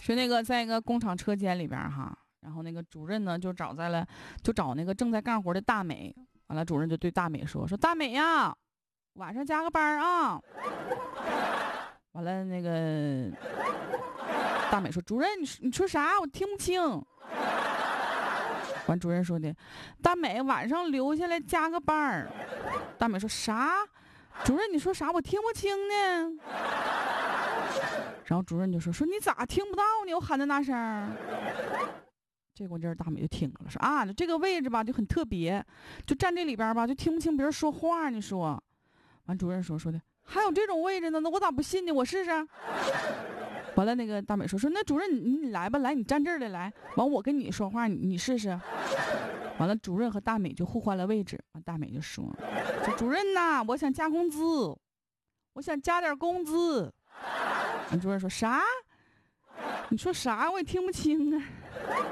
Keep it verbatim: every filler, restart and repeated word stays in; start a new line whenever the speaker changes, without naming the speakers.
是那个在一个工厂车间里边哈，然后那个主任呢就找在了，就找那个正在干活的大美。完了，主任就对大美说：“说大美呀，晚上加个班啊。”完了，那个大美说：“主任，你你说啥？我听不清。”完，主任说的：“大美晚上留下来加个班儿。”大美说：“啥？主任你说啥？我听不清呢。”然后主任就说：“说你咋听不到呢？我喊的那声。”这会儿大美就听了，说：“啊，这个位置吧就很特别，就站这里边吧就听不清别人说话。你说。”完，主任说说的：“还有这种位置呢？那我咋不信呢？我试试。”完了，那个大美说说：“那主任你你来吧，来你站这儿来来，完我跟你说话，你你试试。”完了，主任和大美就互换了位置。完，大美就说：“说主任呐，我想加工资，我想加点工资。”完，主任说：“啥？你说啥？我也听不清啊。”